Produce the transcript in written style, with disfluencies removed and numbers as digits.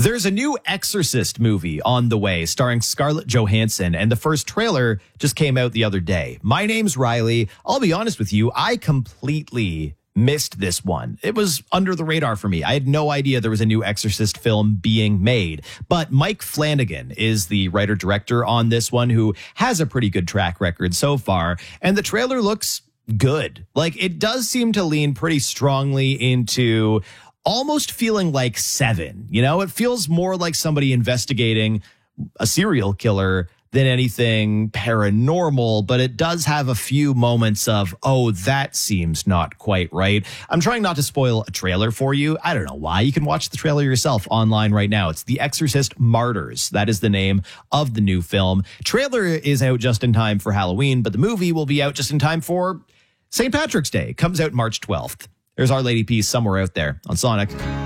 There's a new Exorcist movie on the way starring Scarlett Johansson, and the first trailer just came out the other day. My name's Riley. I'll be honest with you, I completely missed this one. It was under the radar for me. I had no idea there was a new Exorcist film being made. But Mike Flanagan is the writer-director on this one, who has a pretty good track record so far. And the trailer looks good. Like, it does seem to lean pretty strongly into almost feeling like Seven. You know, it feels more like somebody investigating a serial killer than anything paranormal, but it does have a few moments of, oh, that seems not quite right. I'm trying not to spoil a trailer for you. I don't know why. You can watch the trailer yourself online right now. It's The Exorcist Martyrs. That is the name of the new film. Trailer is out just in time for Halloween, but the movie will be out just in time for St. Patrick's Day. Comes out March 12th. There's Our Lady Peace somewhere out there on Sonic.